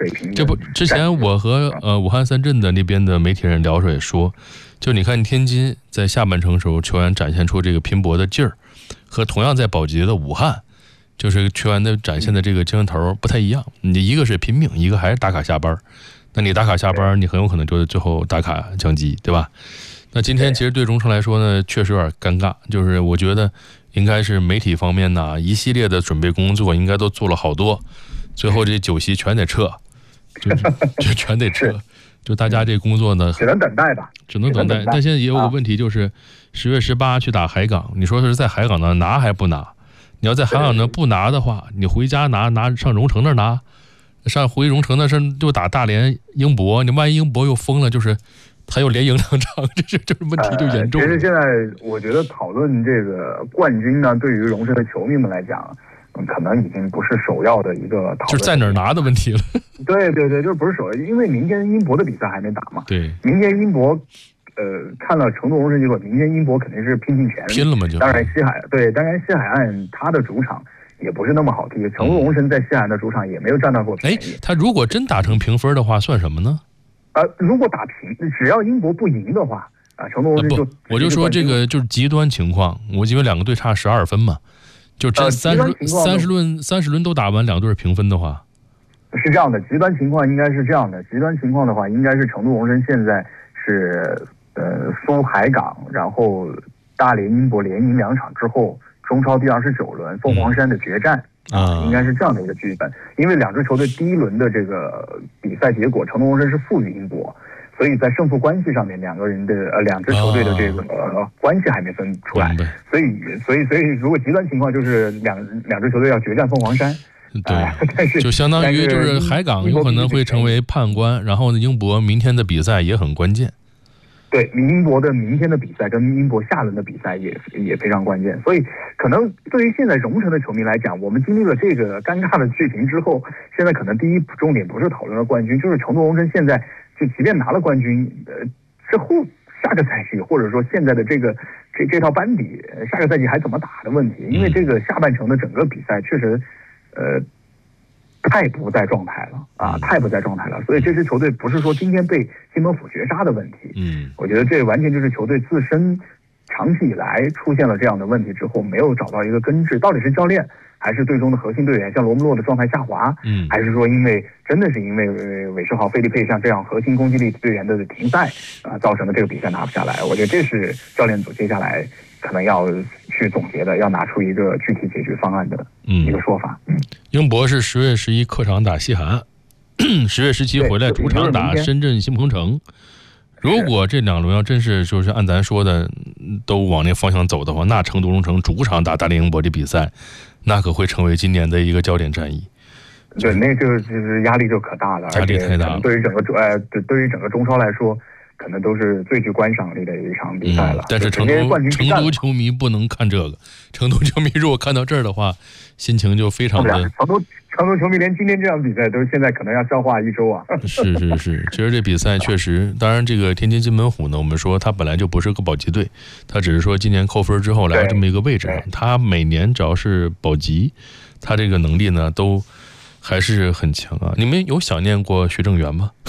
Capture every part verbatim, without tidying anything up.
水平。 这不，之前我和呃武汉三镇的那边的媒体人聊着也说，就你看天津在下半程时候球员展现出这个拼搏的劲儿，和同样在保级的武汉，就是球员的展现的这个精神头不太一样。你一个是拼命，一个还是打卡下班。那你打卡下班，你很有可能就最后打卡降级，对吧？那今天其实对荣成来说呢，确实有点尴尬，就是我觉得应该是媒体方面呢一系列的准备工作应该都做了好多，最后这酒席全得撤，就就全得撤，就大家这工作呢只能等待吧， 只能等待。但现在也有个问题，就是十月十八去打海港，你说是在海港呢拿还不拿？你要在海港呢不拿的话，你回家拿拿上荣成那儿拿。上回荣成那是就打大连英博，你万一英博又疯了，就是他又连赢两场，这是这问题就严重了。 呃、其实现在我觉得讨论这个冠军呢，对于荣成的球迷们来讲，嗯，可能已经不是首要的一个讨论， 就是在哪儿拿的问题了。 对对对，就是不是首要，因为明天英博的比赛还没打嘛。 对， 明天英博，呃，看了成都荣成结果，明天英博肯定是拼尽全力， 拼了嘛就。 当然西海对，当然西海岸他的主场也不是那么好踢，成都荣成在西海岸的主场也没有占到过便宜。 哎，他如果真打成平分的话，算什么呢？ 呃，如果打平，只要英博不赢的话，啊、呃，成都荣成就、 啊、不，我就说这个就是极端情况，我因为两个队差十二分嘛，就真三十轮三十轮三十轮都打完，两队平分的话， 是这样的。极端情况应该是这样的，极端情况的话，应该是成都荣成现在是呃苏海港，然后大连英博连赢两场之后。中超第二十九轮凤凰山的决战啊、嗯，应该是这样的一个剧本。因为两支球队第一轮的这个比赛结果，成都荣成是负于英博，所以在胜负关系上面，两个人的呃两支球队的这个、啊、呃关系还没分出来。所以所以所以如果极端情况就是两两支球队要决战凤凰山。 对、 呃，但是就相当于就是海港有可能会成为判官，然后呢，英博明天的比赛也很关键。 对，英博的明天的比赛跟英博下轮的比赛也也非常关键，所以可能对于现在荣成的球迷来讲，我们经历了这个尴尬的剧情之后，现在可能第一重点不是讨论了冠军，就是成都荣成现在就即便拿了冠军，呃，之后下个赛季或者说现在的这个这这套班底，下个赛季还怎么打的问题，因为这个下半程的整个比赛确实，呃。太不在状态了啊！太不在状态了，所以这支球队不是说今天被金门府绝杀的问题，嗯，我觉得这完全就是球队自身长期以来出现了这样的问题之后，没有找到一个根治，到底是教练还是队中的核心队员像罗姆洛的状态下滑，嗯，还是说因为真的是因为韦世豪、费利佩像这样核心攻击力队员的停赛啊，造成的这个比赛拿不下来？我觉得这是教练组接下来可能要去总结的，要拿出一个具体解决方案的一个说法。嗯， 英博是十月十一客场打西海岸，十月十七回来主场打深圳新鹏城。如果这两轮要真是就是按咱说的都往那方向走的话，那成都荣成主场打大连英博这比赛，那可会成为今年的一个焦点战役。 对，那就就是压力就可大了， 压力太大了。 对于整个呃，对对于整个中超来说。可能都是最具观赏力的一场比赛了。 嗯、但是成都成都球迷不能看这个，成都球迷如果看到这儿的话，心情就非常的。 成都成都球迷连今天这场比赛都现在可能要消化一周啊。 是是是，其实这比赛确实，当然这个天津津门虎呢，我们说他本来就不是个保级队，他只是说今年扣分之后来到这么一个位置上，他每年只要是保级，他这个能力呢都还是很强啊。你们有想念过徐正源吗？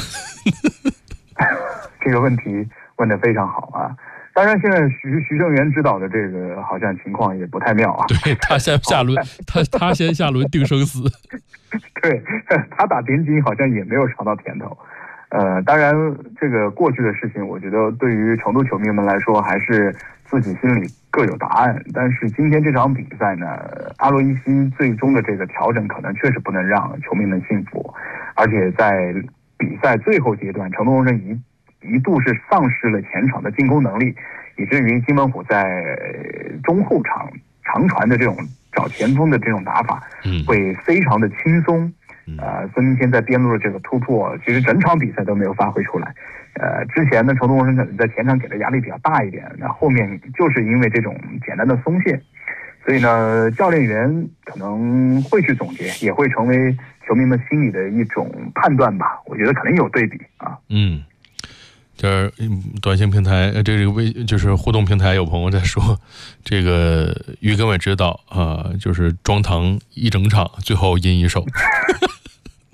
这个问题问得非常好啊！当然，现在徐徐正源指导的这个好像情况也不太妙啊。 对他先下轮，他他先下轮定生死。 对他打天津好像也没有尝到甜头。呃，当然，这个过去的事情，我觉得对于成都球迷们来说，还是自己心里各有答案。但是今天这场比赛呢，阿洛伊西最终的这个调整，可能确实不能让球迷们信服，而且在比赛最后阶段，成都荣成一。一度是丧失了前场的进攻能力，以至于金门虎在中后场长传的这种找前锋的这种打法，会非常的轻松。呃，孙明谦在边路的这个突破，其实整场比赛都没有发挥出来。呃，之前呢，成都荣成可能在前场给的压力比较大一点，那后面就是因为这种简单的松懈，所以呢，教练员可能会去总结，也会成为球迷们心里的一种判断吧。我觉得可能有对比啊。 嗯。这短信平台，这个微就是互动平台，有朋友在说，这个于根伟知道啊、呃，就是装堂一整场，最后阴一手。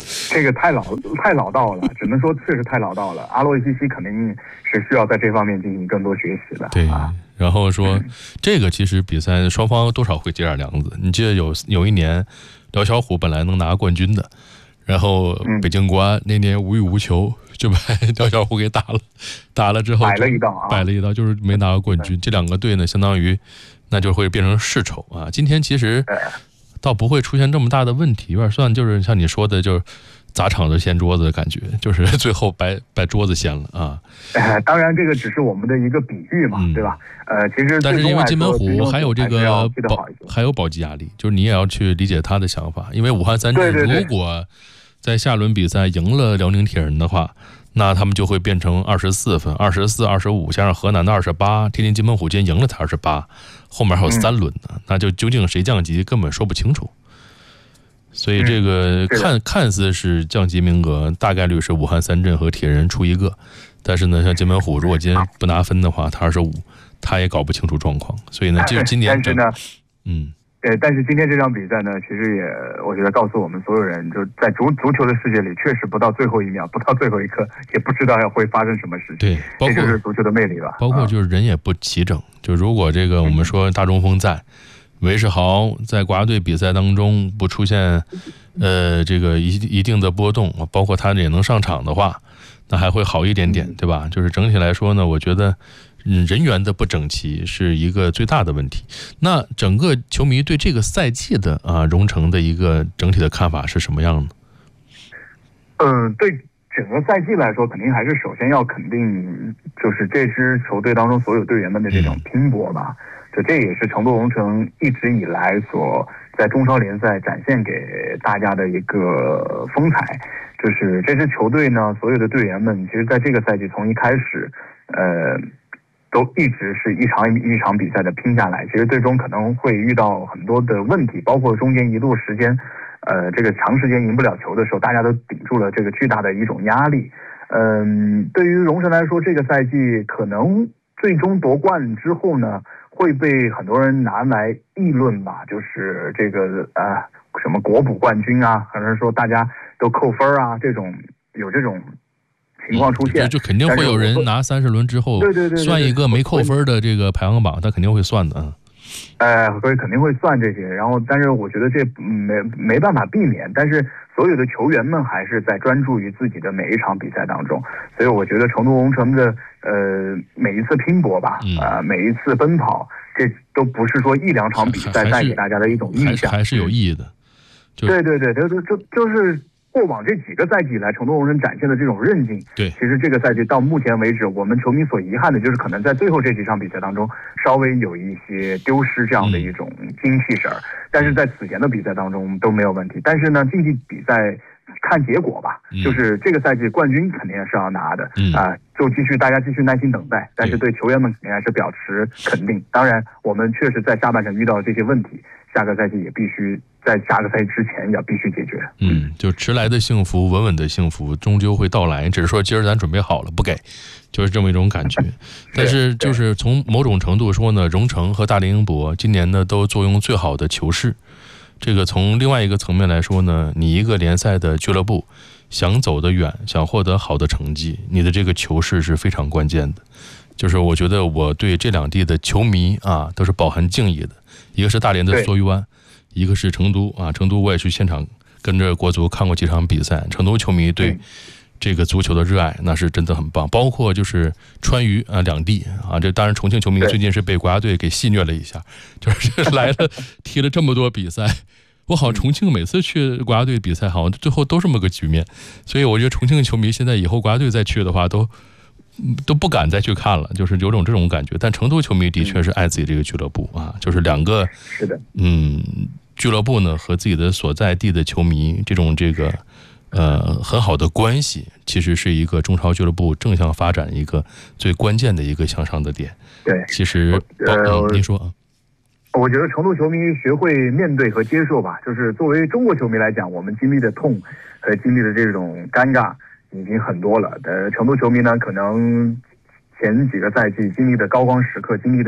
这个太老太老道了，只能说确实太老道了。阿洛伊西西肯定是需要在这方面进行更多学习的。 对， 啊、 然后说这个其实比赛双方多少会结点梁子。你记得有有一年辽小虎本来能拿冠军的，然后北京国安那年无欲无求就把辽小虎给打了，打了之后摆了一道啊， 摆了一道，就是没拿过冠军。这两个队呢，相当于那就会变成世仇啊。今天其实倒不会出现这么大的问题，有点算就是像你说的，就是砸场子掀桌子的感觉，就是最后把把桌子掀了啊。 呃，当然这个只是我们的一个比喻嘛，嗯、对吧？呃，其实但是因为金门虎还有这个保还有保级压力，就是你也要去理解他的想法。因为武汉三镇如果在下轮比赛赢了辽宁铁人的话，那他们就会变成二十四分，二十四、二十五，加上河南的二十八，天津金门虎今天赢了才二十八，后面还有三轮呢，嗯、那就究竟谁降级根本说不清楚。所以这个看、嗯、看似是降级名额，大概率是武汉三镇和铁人出一个，但是呢，像金门虎如果今天不拿分的话，他二十五，他也搞不清楚状况。所以呢，就是今年， 但是呢， 嗯。 对，但是今天这场比赛呢，其实也我觉得告诉我们所有人，就在足足球的世界里，确实不到最后一秒，不到最后一刻，也不知道要会发生什么事情。 对，包括这就是足球的魅力吧。 包括就是人也不齐整，就如果这个我们说大中锋在，韦世豪在国家队比赛当中不出现呃这个一一定的波动，包括他也能上场的话，那还会好一点点，对吧？就是整体来说呢，我觉得。嗯，人员的不整齐是一个最大的问题。那整个球迷对这个赛季的啊荣成的一个整体的看法是什么样的？ 嗯，对整个赛季来说，肯定还是首先要肯定，就是这支球队当中所有队员们的这种拼搏吧。嗯、就这也是成都荣成一直以来所在中超联赛展现给大家的一个风采。就是这支球队呢，所有的队员们，其实在这个赛季从一开始，呃。都一直是一场一场比赛的拼下来，其实最终可能会遇到很多的问题，包括中间一度时间，呃，这个长时间赢不了球的时候，大家都顶住了这个巨大的一种压力。嗯，对于荣成来说，这个赛季可能最终夺冠之后呢，会被很多人拿来议论吧，就是这个呃什么国补冠军啊，可能说大家都扣分啊，这种有这种。情况出现， 就肯定会有人拿三十轮之后算一个没扣分的这个排行榜，他肯定会算的。 呃，所以肯定会算这些。然后，但是我觉得这没没办法避免。但是所有的球员们还是在专注于自己的每一场比赛当中。所以我觉得成都荣成的呃每一次拼搏吧，呃每一次奔跑，这都不是说一两场比赛带给大家的一种印象， 还是有意义的。 对对对，就就就就是。过往这几个赛季以来，成都荣成展现的这种韧劲， 对， 其实这个赛季到目前为止，我们球迷所遗憾的就是可能在最后这几场比赛当中，稍微有一些丢失这样的一种精气神儿，嗯、但是在此前的比赛当中都没有问题。但是呢，竞技比赛看结果吧，嗯、就是这个赛季冠军肯定是要拿的，嗯、啊，就继续大家继续耐心等待。但是对球员们肯定还是表示肯定。当然，我们确实在下半程遇到这些问题，下个赛季也必须。在下个赛季之前要必须解决。 嗯，就迟来的幸福，稳稳的幸福，终究会到来。只是说今儿咱准备好了，不给，就是这么一种感觉。但是就是从某种程度说呢，荣成和大连英博今年呢都坐拥最好的球市。这个从另外一个层面来说呢，你一个联赛的俱乐部想走得远，想获得好的成绩，你的这个球市是非常关键的。就是我觉得我对这两地的球迷啊都是饱含敬意的。一个是大连的梭鱼湾。一个是成都啊，成都我也去现场跟着国足看过几场比赛，成都球迷对这个足球的热爱那是真的很棒，包括就是川渝啊两地啊，这当然重庆球迷最近是被国家队给戏虐了一下，就是来了踢了这么多比赛，我好像重庆每次去国家队比赛好像最后都这么个局面，所以我觉得重庆球迷现在以后国家队再去的话都都不敢再去看了，就是有种这种感觉。但成都球迷的确是爱自己这个俱乐部啊，就是两个是的， 嗯，俱乐部呢和自己的所在地的球迷这种这个呃很好的关系，其实是一个中超俱乐部正向发展一个最关键的一个向上的点。 对， 其实呃、嗯，您说啊。 我觉得成都球迷学会面对和接受吧，就是作为中国球迷来讲，我们经历的痛和经历的这种尴尬已经很多了。呃，成都球迷呢，可能前几个赛季经历的高光时刻，经历的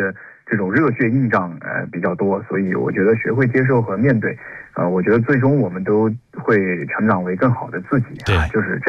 这种热血硬仗呃比较多，所以我觉得学会接受和面对，呃，我觉得最终我们都会成长为更好的自己啊，就是这样。